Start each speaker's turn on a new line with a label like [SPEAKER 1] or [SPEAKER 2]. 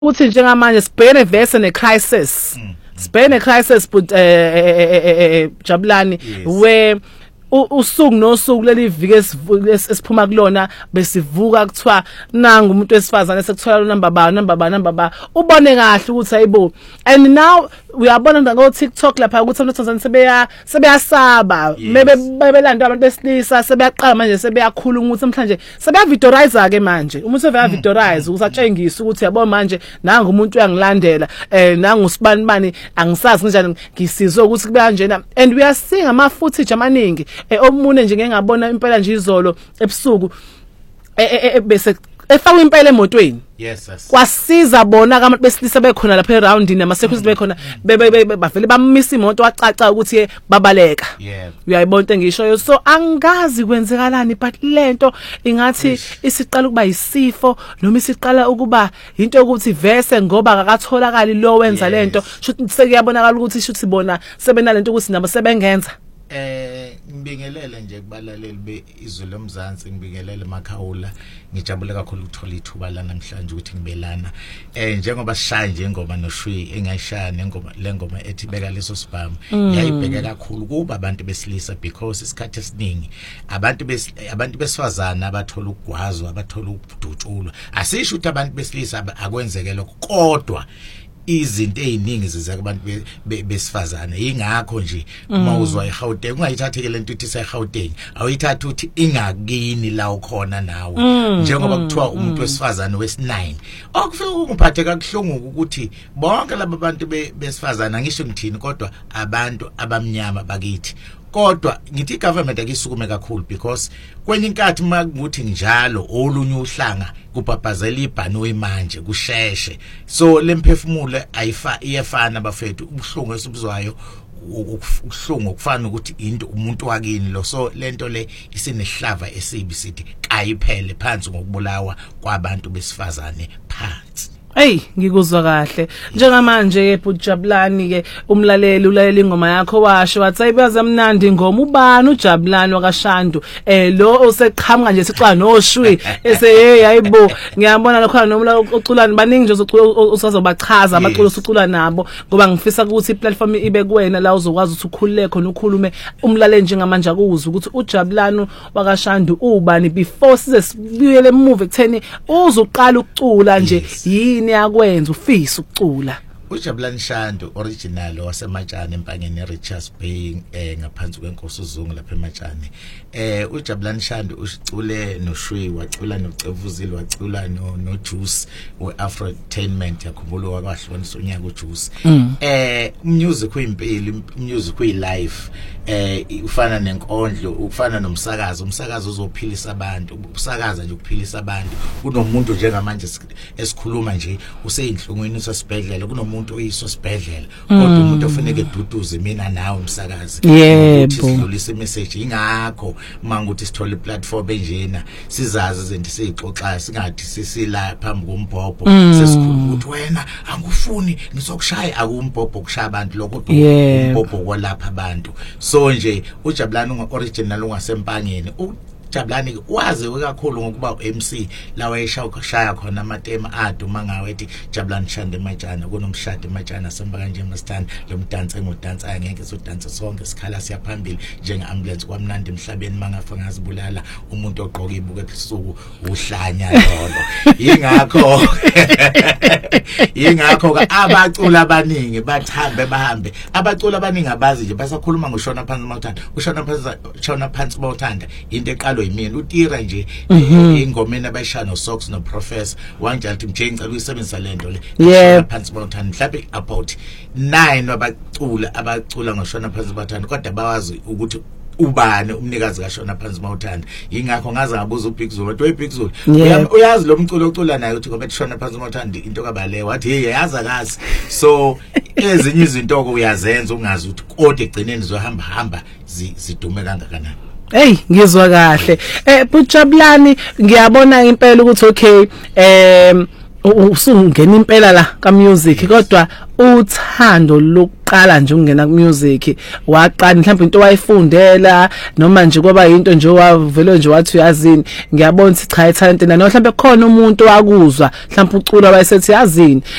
[SPEAKER 1] uthi njengamanje sibhekene vese necrisis. Sibhekene necrisis but Jabulani where usuku nosuku leli viki esiphuma kulona besivuka kuthiwa nanga umuntu wesifazane sekuthola number ba ubone kahle ukuthi hayibo and now uyabona ngo TikTok lapha ukuthi abantu Tanzania sebeyasaba bebelanda abantu besilisa sebeyaqala manje sebeyakhuluma ukuthi namhlanje sebeyavidorize ke manje umuntu sebeyavidorize usatshengisa ukuthi yabo manje nanga umuntu uyangilandela nanga usibani angisazi kanjani ngisizwe ukuthi kube kanjena and we are seeing ama footage amaningi omune nje ngeke ngabona impela nje izolo ebusuku bese efaka impela emotweni
[SPEAKER 2] yes
[SPEAKER 1] kwasiza bona abantu besilisa bekhona lapha around nama security bekhona bavele bamisa imoto wacaca ukuthi babaleka uyayibona into engishoyo so angazi kwenzekalani but lento ingathi isiqala ukuba isifo noma isiqala ukuba into ukuthi vese ngoba akatholakali lo wenza lento shothi sekuyabonakala ukuthi shothi bona sebenalento ukuthi nabo sebengenza
[SPEAKER 2] ngibingelele nje kubalaleli beizwe lomzansi ngibingelele Makhawula ngijabule kakhulu ukuthola ithuba la namhlanje ukuthi ngibelana njengoba sishaya nje ingoma noShwi engayishaya nengoma lengoma ethi beka leso sibhamu yayibheka kakhulu kuba abantu besilisa because isikhathi esiningi abantu besifazana abathola ukugwazwa abathola ukudutshulwa asisho ukuthi abantu besilisa akwenzeke lokho kodwa izinto eziningi ziza kubantu besifazane ingakho nje uma uzwa eGauteng ungayithathe lento ithi seGauteng awuyithatha uthi ingakini la ukhona nawe njengoba kuthiwa umuntu wesifazane wesi9 okufika ungiphathe kakuhlungu ukuthi bonke laba bantu besifazane angisho ngithini kodwa abantu abamnyama bakithi kodwa ngithi government akisukume kakhulu because kwenye inkathi makuthi njalo olunye uhlanga kubhabhazela ibhanoyi manje kusheshe so lemphefumulo iyefana bafethu ubuhlungu esibuzwayo uhlungu kufana ukuthi into umuntu wakini lo so lento le isinehlava esibi sithi kayiphele phansi ngokubulawa kwabantu besifazane phansi.
[SPEAKER 1] Hey ngikuzwa kahle njengamanje ke Jabulani ke umlaleli ulalela ingoma yakho washo wathi ayibaza mnandi ngoma ubani uJabulani wakaShandu lo oseqhamuka nje sixwa noShwi ese hey hayibo ngiyabona lokho nomla uculani baningi nje usazobachaza abacula usucula nabo ngoba ngifisa ukuthi iplatform ibe kuwena la uzokwazi ukuthi ukhulule khona ukhulume umlaleli njengamanje akuzwe ukuthi uJabulani wakaShandu ubani before size sibuyele emuva ekutheni uzuqala ukucula nje yini yakwenza ufisa ukucula
[SPEAKER 2] uJabulani Shandu original waseMatshane empangeni Richards Bay ngaphansi kwenkosi uZungu lapha eMatshane uJabulani Shandu ucule noShwi wacula noCevuzile wacula noJuice weAfrotainment yakhumbula wakahloniswa unyaka uJuice music uyimpilo music uyilive ufana nenkondlo ufana nomsakazo umsakazo uzophilisa abantu ukusakaza nje ukuphilisa abantu kunomuntu njengamanje esikhuluma nje useyinhlungwini usesibhedlela kunomuntu oyiswa sibhedlela kodwa umuntu ofanele eduduze mina nawe umsakazi
[SPEAKER 1] yebo
[SPEAKER 2] sidlulisa message ingakho manguthi sithola iplatform enjena sizazi izinto sezixoxa singathi sisila phambi kombhobho sesikhuluma ukuthi wena angufuni ngizokushaya akumbhobho kushaya abantu lokho umbhobho kwalapha abantu so nje uJabulani original ungasempangeni Jabulani wazi kakhulu ngokuba uMC la wayeshaya khona amatema aduma ngawe ethi Jabulani Shandu eMatshane kunomshado eMatshane semba kanje masithanda lo mdansi engudansa ngeke sodansa sonke sikhala siyaphambili njenge ambulance kwamnandi emhlabeni mangafa ngazibulala umuntu ogqoka ibuke ebusuku uhlanya lolo ingakho abacula abaningi bathambe bahambe abacula abaningi abazi nje basakhuluma ngoShona Phansi Mawuthanda uShona Phansi Mawuthanda into eqalo yimini utira nje ingomeni abayishaya noSox noProfessor wanjalo uthi mje ngicela uyisebenzisa lento le Shona Phansi Mawuthanda mhlawumbe about 9 abacula ngoShona Phansi Mawuthanda kodwa bawazi ukuthi ubani umnikazi kaShona Phansi Mawuthanda ingakho ngaze ngabuza uBig Zulu wathi Big Zulu uyazi lo mculo ocula naye uthi ngoba Shona Phansi Mawuthanda into kabale wathi hey yazi akazi so ezinye izinto ko uyazenza ungazi ukuthi kodwa egcineni zohamba zidume kangakanani.
[SPEAKER 1] Hey ngizwa kahle Jabulani ngiyabona impela ukuthi okay usungena impela la ka music kodwa uthando lokuqala nje ungena ku music waqala mhlawumbe into wayifundela noma nje kwaba into nje wavelo nje wathi uyazini ngiyabona ukuthi cha italent na mhlawumbe khona umuntu wakuzwa mhlawumbe ucula wayesethi yazini